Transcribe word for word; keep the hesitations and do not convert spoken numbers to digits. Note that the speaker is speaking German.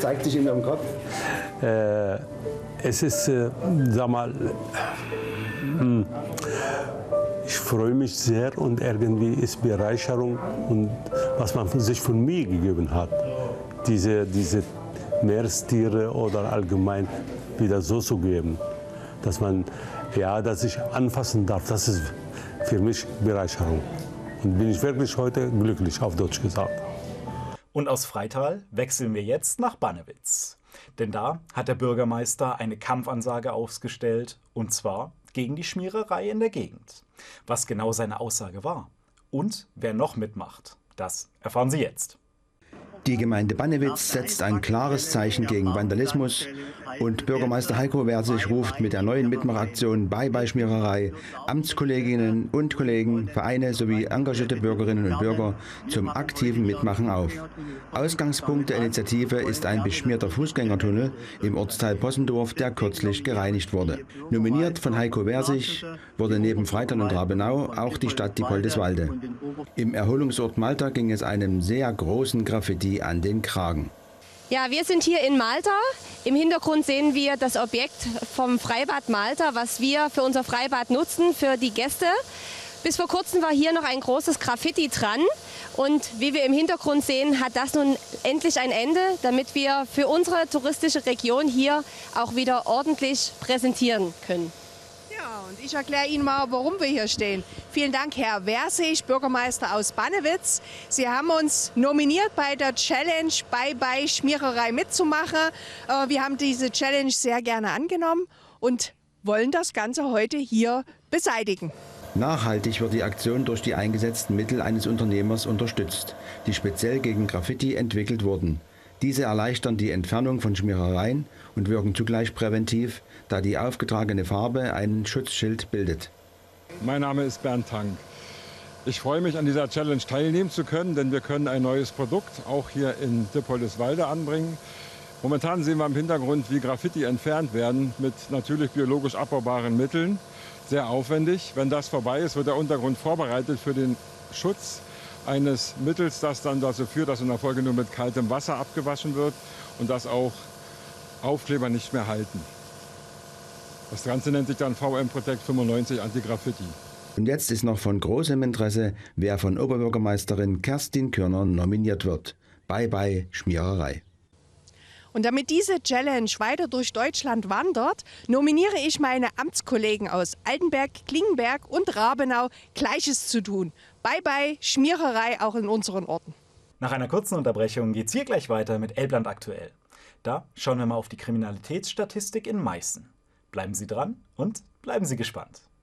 zeigt sich in Ihrem Kopf? Äh, es ist, äh, sag mal, äh, ich freue mich sehr und irgendwie ist Bereicherung und was man sich von mir gegeben hat, diese, diese Meerestiere oder allgemein wieder so zu geben, dass man, ja, dass ich anfassen darf, das ist für mich Bereicherung. Und bin ich wirklich heute glücklich, auf Deutsch gesagt. Und aus Freital wechseln wir jetzt nach Bannewitz. Denn da hat der Bürgermeister eine Kampfansage ausgestellt, und zwar gegen die Schmiererei in der Gegend. Was genau seine Aussage war und wer noch mitmacht, das erfahren Sie jetzt. Die Gemeinde Bannewitz setzt ein klares Zeichen gegen Vandalismus und Bürgermeister Heiko Versich ruft mit der neuen Mitmachaktion Bye Bye Schmiererei Amtskolleginnen und Kollegen, Vereine sowie engagierte Bürgerinnen und Bürger zum aktiven Mitmachen auf. Ausgangspunkt der Initiative ist ein beschmierter Fußgängertunnel im Ortsteil Possendorf, der kürzlich gereinigt wurde. Nominiert von Heiko Versich wurde neben Freital und Rabenau auch die Stadt Diepoldeswalde. Im Erholungsort Malta ging es einem sehr großen Graffiti an den Kragen. Ja, wir sind hier in Malta. Im Hintergrund sehen wir das Objekt vom Freibad Malta, was wir für unser Freibad nutzen, für die Gäste. Bis vor kurzem war hier noch ein großes Graffiti dran. Und wie wir im Hintergrund sehen, hat das nun endlich ein Ende, damit wir für unsere touristische Region hier auch wieder ordentlich präsentieren können. Ja, und ich erkläre Ihnen mal, warum wir hier stehen. Vielen Dank, Herr Versich, Bürgermeister aus Bannewitz. Sie haben uns nominiert, bei der Challenge Bye Bye Schmiererei mitzumachen. Wir haben diese Challenge sehr gerne angenommen und wollen das Ganze heute hier beseitigen. Nachhaltig wird die Aktion durch die eingesetzten Mittel eines Unternehmers unterstützt, die speziell gegen Graffiti entwickelt wurden. Diese erleichtern die Entfernung von Schmierereien und wirken zugleich präventiv, da die aufgetragene Farbe ein Schutzschild bildet. Mein Name ist Bernd Tank. Ich freue mich, an dieser Challenge teilnehmen zu können, denn wir können ein neues Produkt auch hier in Diepoldeswalde anbringen. Momentan sehen wir im Hintergrund, wie Graffiti entfernt werden mit natürlich biologisch abbaubaren Mitteln. Sehr aufwendig. Wenn das vorbei ist, wird der Untergrund vorbereitet für den Schutz eines Mittels, das dann dazu führt, dass in der Folge nur mit kaltem Wasser abgewaschen wird und dass auch Aufkleber nicht mehr halten. Das Ganze nennt sich dann V M Protect fünfundneunzig Anti-Graffiti. Und jetzt ist noch von großem Interesse, wer von Oberbürgermeisterin Kerstin Kürner nominiert wird. Bye Bye Schmiererei. Und damit diese Challenge weiter durch Deutschland wandert, nominiere ich meine Amtskollegen aus Altenberg, Klingenberg und Rabenau, Gleiches zu tun. Bye Bye Schmiererei auch in unseren Orten. Nach einer kurzen Unterbrechung geht es hier gleich weiter mit Elbland aktuell. Da schauen wir mal auf die Kriminalitätsstatistik in Meißen. Bleiben Sie dran und bleiben Sie gespannt.